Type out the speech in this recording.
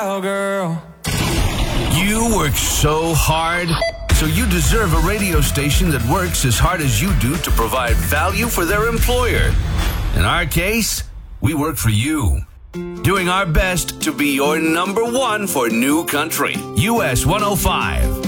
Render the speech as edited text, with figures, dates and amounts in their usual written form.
Girl. You work so hard, so you deserve a radio station that works as hard as you do to provide value for their employer. In our case, we work for you, doing our best to be your number one for New Country, US 105.